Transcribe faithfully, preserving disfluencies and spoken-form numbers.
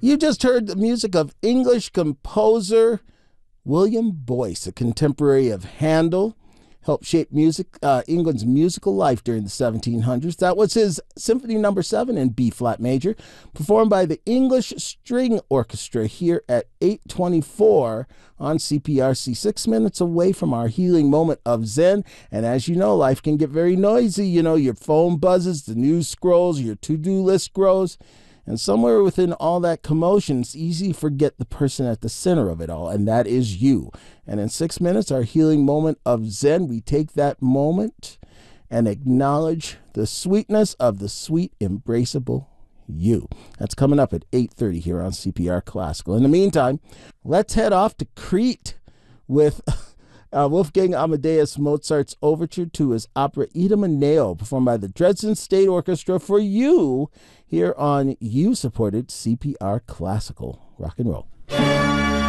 You just heard the music of English composer William Boyce, a contemporary of Handel, helped shape music, uh, England's musical life during the seventeen hundreds. That was his Symphony Number Seven in B-flat major, performed by the English String Orchestra here at eight twenty-four on C P R C. Six minutes away from our healing moment of Zen. And as you know, life can get very noisy. You know, your phone buzzes, the news scrolls, your to-do list grows. And somewhere within all that commotion, it's easy to forget the person at the center of it all, and that is you. And in six minutes, our healing moment of Zen, we take that moment and acknowledge the sweetness of the sweet, embraceable you. That's coming up at eight thirty here on C P R Classical. In the meantime, let's head off to Crete with Uh, Wolfgang Amadeus Mozart's overture to his opera Idomeneo, performed by the Dresden State Orchestra for you here on you-supported C P R Classical. Rock and roll.